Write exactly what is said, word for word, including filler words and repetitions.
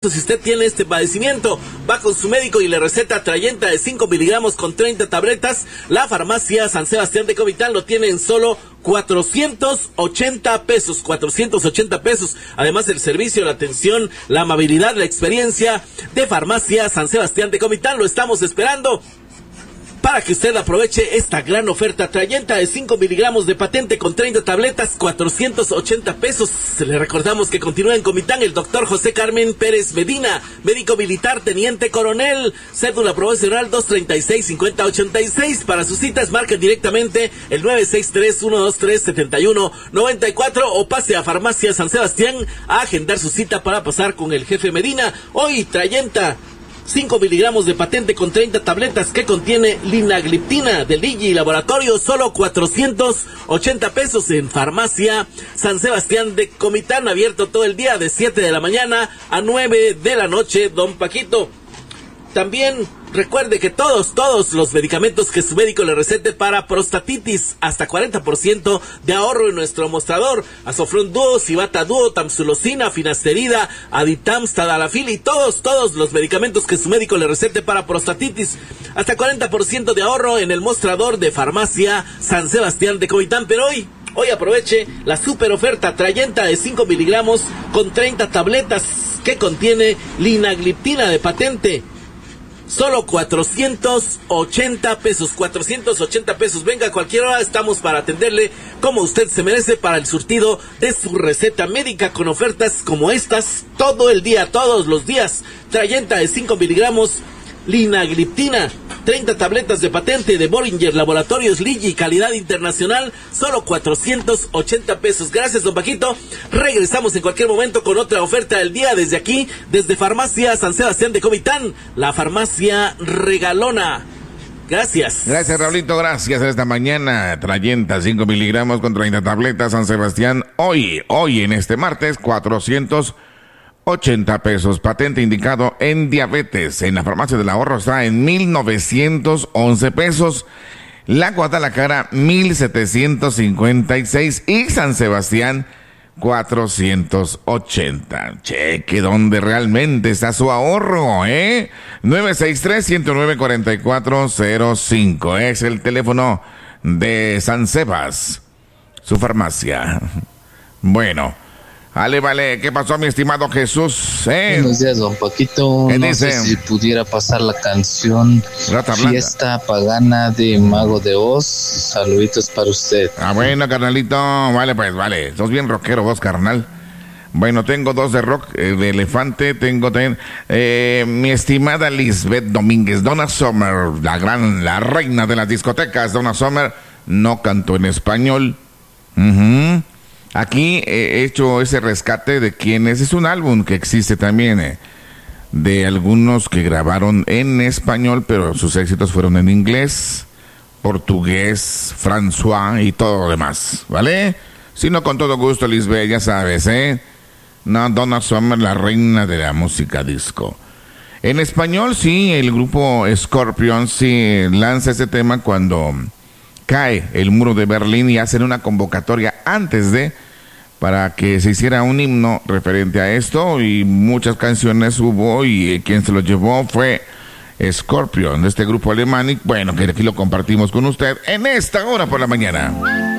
Si usted tiene este padecimiento, va con su médico y le receta Trayenta de cinco miligramos con treinta tabletas. La farmacia San Sebastián de Comitán lo tiene en solo cuatrocientos ochenta pesos, cuatrocientos ochenta pesos. Además, el servicio, la atención, la amabilidad, la experiencia de farmacia San Sebastián de Comitán lo estamos esperando para que usted aproveche esta gran oferta. Trayenta de cinco miligramos de patente con treinta tabletas, cuatrocientos ochenta pesos. Le recordamos que continúa en Comitán el doctor José Carmen Pérez Medina, médico militar, teniente coronel, cédula profesional dos treinta y seis, cincuenta ochenta y seis. Para sus citas, marque directamente el nueve seis tres, uno dos tres, siete uno nueve cuatro o pase a Farmacia San Sebastián a agendar su cita para pasar con el jefe Medina. Hoy, Trayenta cinco miligramos de patente con treinta tabletas que contiene linagliptina del Digi Laboratorio, solo cuatrocientos ochenta pesos en Farmacia San Sebastián de Comitán, abierto todo el día de siete de la mañana a nueve de la noche, don Paquito. También recuerde que todos, todos los medicamentos que su médico le recete para prostatitis, hasta cuarenta por ciento de ahorro en nuestro mostrador. Azofrón Duo, Cibata Duo, Tamsulosina, Finasterida, Aditams, Tadalafil y todos, todos los medicamentos que su médico le recete para prostatitis. Hasta cuarenta por ciento de ahorro en el mostrador de Farmacia San Sebastián de Comitán. Pero hoy, hoy aproveche la super oferta Trayenta de cinco miligramos con treinta tabletas que contiene linagliptina de patente. Solo cuatrocientos ochenta pesos, cuatrocientos ochenta pesos. Venga a cualquier hora, estamos para atenderle como usted se merece para el surtido de su receta médica con ofertas como estas todo el día, todos los días. Trayenta de cinco miligramos, linagliptina, treinta tabletas de patente de Bollinger Laboratorios Ligi, calidad internacional, solo cuatrocientos ochenta pesos. Gracias, don Paquito. Regresamos en cualquier momento con otra oferta del día desde aquí, desde Farmacia San Sebastián de Comitán, la farmacia regalona. Gracias. Gracias, Raulito, gracias. Esta mañana, Trayenta, cinco miligramos con treinta tabletas, San Sebastián. Hoy, hoy en este martes, cuatrocientos ochenta pesos. Patente indicado en diabetes. En la farmacia del ahorro está en mil novecientos once pesos. La Guadalajara, mil setecientos cincuenta y seis. Y San Sebastián, cuatrocientos ochenta. Cheque donde realmente está su ahorro, ¿eh? nueve seis tres, uno nueve cuatro cuatro cero cinco. Es el teléfono de San Sebas, su farmacia. Bueno. Vale, vale, ¿qué pasó, mi estimado Jesús? ¿Eh? Buenos días, don Paquito. ¿Qué no dice? sé si pudiera pasar la canción Rata Blanca. Fiesta Pagana de Mago de Oz. Saluditos para usted. Ah, bueno, carnalito. Vale, pues, vale. Sos bien rockero vos, carnal. Bueno, tengo dos de rock, eh, de elefante. Tengo también, eh, mi estimada Lisbeth Domínguez, Donna Summer, la gran, la reina de las discotecas. Donna Summer no cantó en español. Uh-huh. Aquí he hecho ese rescate de quienes, es un álbum que existe también, eh, de algunos que grabaron en español, pero sus éxitos fueron en inglés, portugués, François y todo lo demás, ¿vale? Si no, con todo gusto, Lisbeth, ya sabes, ¿eh? No, Donna Summer, la reina de la música disco. En español, sí, el grupo Scorpion, sí, lanza ese tema cuando cae el muro de Berlín y hacen una convocatoria antes de, para que se hiciera un himno referente a esto, y muchas canciones hubo, y quien se lo llevó fue Scorpion, de este grupo alemán, y bueno, que aquí lo compartimos con usted en esta hora por la mañana.